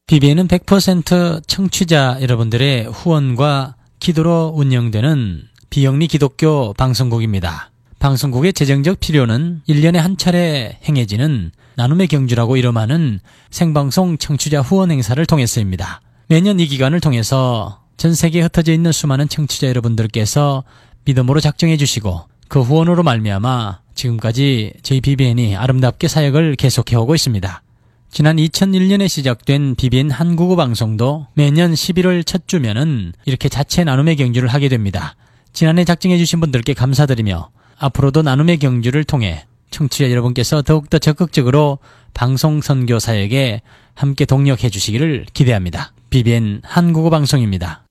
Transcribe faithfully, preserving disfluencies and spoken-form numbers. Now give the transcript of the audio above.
비비엔은 백 퍼센트 청취자 여러분들의 후원과 기도로 운영되는 비영리 기독교 방송국입니다. 방송국의 재정적 필요는 일 년에 한 차례 행해지는 나눔의 경주라고 이름하는 생방송 청취자 후원 행사를 통해서입니다. 매년 이 기간을 통해서 전 세계에 흩어져 있는 수많은 청취자 여러분들께서 믿음으로 작정해 주시고 그 후원으로 말미암아 지금까지 저희 비비엔이 아름답게 사역을 계속해오고 있습니다. 지난 이천일 년에 시작된 비비엔 한국어 방송도 매년 십일월 첫 주면은 이렇게 자체 나눔의 경주를 하게 됩니다. 지난해 작정해 주신 분들께 감사드리며 앞으로도 나눔의 경주를 통해 청취자 여러분께서 더욱더 적극적으로 방송 선교 사역에 함께 동력해 주시기를 기대합니다. 비비엔 한국어 방송입니다.